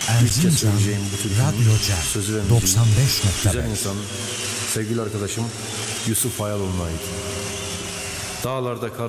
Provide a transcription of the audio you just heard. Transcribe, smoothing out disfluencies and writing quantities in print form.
Erzincan söyleyeceğim bu türkünün Radyo Cem sözü ve müziği 95.5. güzel insan, sevgili arkadaşım Yusuf Hayaloğlu'na ait. Dağlarda kar